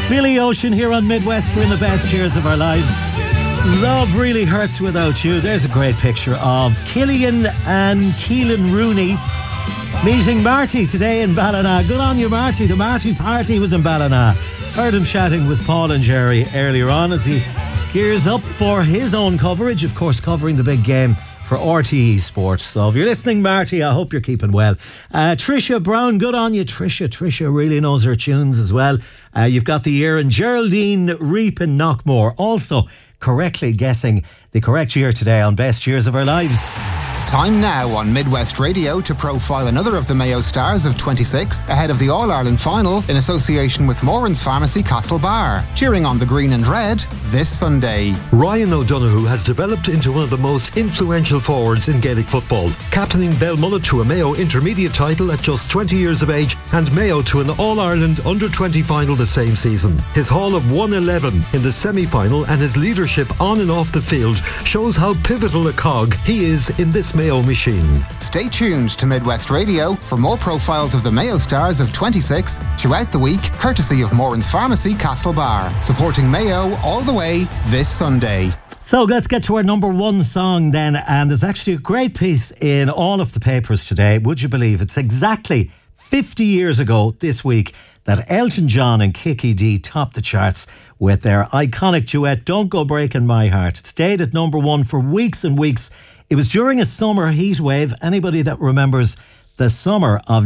Billy Ocean here on Midwest. We're in the best years of our lives. Love really hurts without you. There's a great picture of Killian and Keelan Rooney meeting Marty today in Ballina. Good on you, Marty. The Marty party was in Ballina. Heard him chatting with Paul and Jerry earlier on as he gears up for his own coverage, of course, covering the big game for RTE Sports. So if you're listening, Marty, I hope you're keeping well. Tricia Brown, good on you, Tricia. Tricia really knows her tunes as well. You've got the year, and Geraldine Reap in Knockmore also correctly guessing the correct year today on Best Years of Our Lives. Time now on Midwest Radio to profile another of the Mayo stars of 26 ahead of the All-Ireland final in association with Moran's Pharmacy Castlebar. Cheering on the green and red this Sunday. Ryan O'Donoghue has developed into one of the most influential forwards in Gaelic football, captaining Belmullet to a Mayo intermediate title at just 20 years of age and Mayo to an All-Ireland under-20 final the same season. His haul of 111 in the semi-final and his leadership on and off the field shows how pivotal a cog he is in this Mayo machine. Stay tuned to Midwest Radio for more profiles of the Mayo stars of 26 throughout the week, courtesy of Moran's Pharmacy Castlebar, supporting Mayo all the way this Sunday. So let's get to our number one song then, and there's actually a great piece in all of the papers today. Would you believe it's exactly 50 years ago this week that Elton John and Kiki Dee topped the charts with their iconic duet Don't Go Breaking My Heart. It stayed at number one for weeks and weeks. It was during a summer heat wave. Anybody that remembers the summer of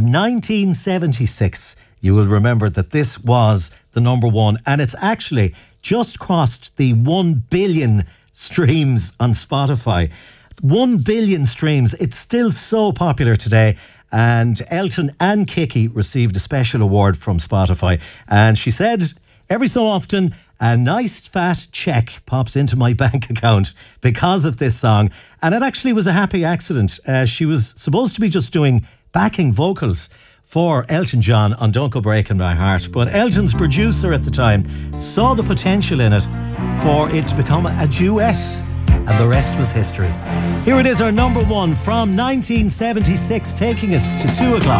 1976, you will remember that this was the number one, and it's actually just crossed the 1 billion streams on Spotify. 1 billion streams. It's still so popular today. And Elton and Kiki received a special award from Spotify. And she said, every so often, a nice fat check pops into my bank account because of this song. And it actually was a happy accident. She was supposed to be just doing backing vocals for Elton John on Don't Go Breaking My Heart. But Elton's producer at the time saw the potential in it for it to become a duet. And the rest was history. Here it is, our number one from 1976, taking us to 2 o'clock.